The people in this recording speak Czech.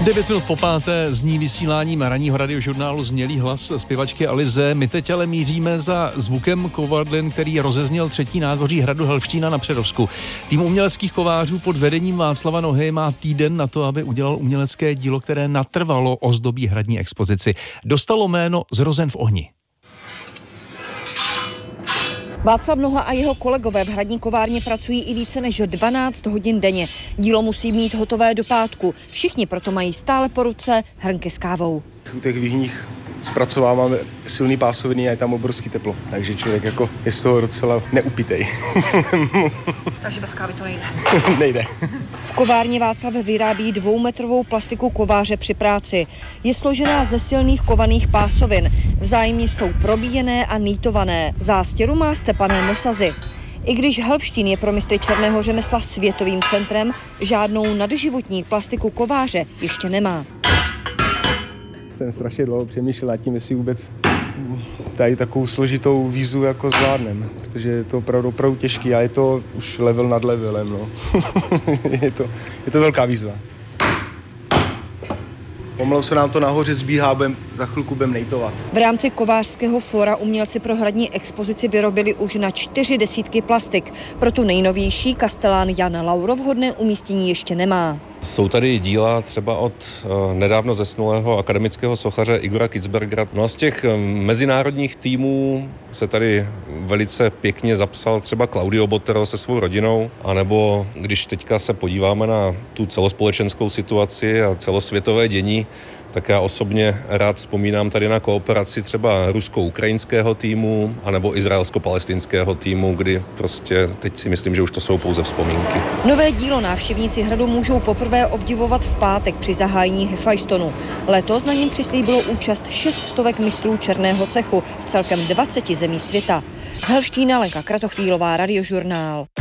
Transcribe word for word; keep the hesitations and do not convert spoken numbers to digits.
Devět minut po páté zní vysíláním ranního radiožurnálu znělý hlas zpěvačky Alize. My teď ale míříme za zvukem kovadlin, který rozezněl třetí nádvoří hradu Helštína na Přerovsku. Tým uměleckých kovářů pod vedením Václava Nohy má týden na to, aby udělal umělecké dílo, které natrvalo ozdobí hradní expozici. Dostalo jméno Zrozen v ohni. Václav Noha a jeho kolegové v hradní kovárně pracují i více než dvanáct hodin denně. Dílo musí mít hotové do pátku. Všichni proto mají stále po ruce hrnky s kávou. U těch výhních zpracováváme silný pásoviny a je tam obrovský teplo, takže člověk jako je z toho docela neupitej. Takže bez kávy to nejde. Nejde. V kovárně Václav vyrábí dvoumetrovou plastiku kováře při práci. Je složená ze silných kovaných pásovin. Vzájemně jsou probíjené a nýtované. Zástěru má Stepané Nosazy. I když Helštín je pro mistry černého řemesla světovým centrem, žádnou nadživotní plastiku kováře ještě nemá. Jsem strašně dlouho přemýšlel nad tím, jestli vůbec tady takovou složitou výzvu jako zvládnem, protože je to opravdu, opravdu těžký a je to už level nad levelem. No. je, to, je to velká výzva. Pomalu se nám to nahoře zbíhá, budem, za chvilku budeme nejtovat. V rámci kovářského fóra umělci pro hradní expozici vyrobili už na čtyři desítky plastik. Pro tu nejnovější kastelán Jan Lauro vhodné umístění ještě nemá. Jsou tady díla třeba od uh, nedávno zesnulého akademického sochaře Igora Kitzbergera. No a z těch um, mezinárodních týmů se tady velice pěkně zapsal třeba Claudio Botero se svou rodinou, anebo když teďka se podíváme na tu celospolečenskou situaci a celosvětové dění, tak já osobně rád vzpomínám tady na kooperaci třeba rusko-ukrajinského týmu anebo izraelsko-palestinského týmu, kdy prostě teď si myslím, že už to jsou pouze vzpomínky. Nové dílo návštěvníci hradu můžou poprvé obdivovat v pátek při zahájení Hefajstonu. Letos na něm přislíbilo účast šest stovek mistrů černého cechu z celkem dvaceti zemí světa. Z Helštína Lenka Kratochvílová, Radiožurnál.